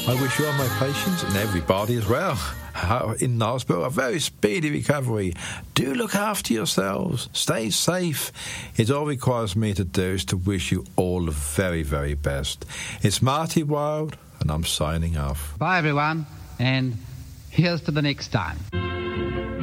I wish you all my patients and everybody as well in the hospital a very speedy recovery. Do look after yourselves. Stay safe. It's all requires me to do is to wish you all the very, very best. It's Marty Wilde, and I'm signing off. Bye, everyone, and here's to the next time.